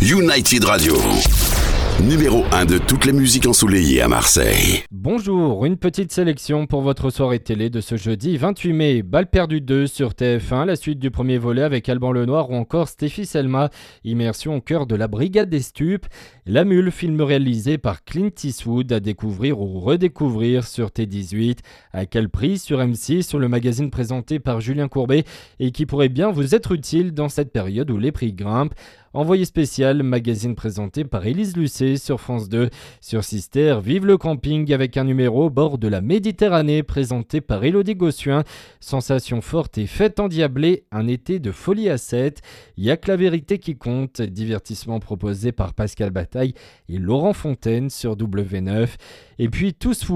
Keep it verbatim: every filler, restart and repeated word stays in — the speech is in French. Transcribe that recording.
United Radio, numéro un de toutes les musiques ensoleillées à Marseille. Bonjour, une petite sélection pour votre soirée télé de ce jeudi vingt-huit mai. Balle perdue deux sur T F un, la suite du premier volet avec Alban Lenoir ou encore Stéphie Selma. Immersion au cœur de la Brigade des Stupes. La Mule, film réalisé par Clint Eastwood, à découvrir ou redécouvrir sur T dix-huit. À quel prix sur M six, sur le magazine présenté par Julien Courbet et qui pourrait bien vous être utile dans cette période où les prix grimpent. Envoyé spécial, magazine présenté par Élise Lucet sur France deux. Sur Sister, vive le camping avec un numéro au bord de la Méditerranée présenté par Élodie Gossuin. Sensation forte et fête endiablée, un été de folie à sept. Il y a que la vérité qui compte, divertissement proposé par Pascal Bataille et Laurent Fontaine sur W neuf. Et puis tous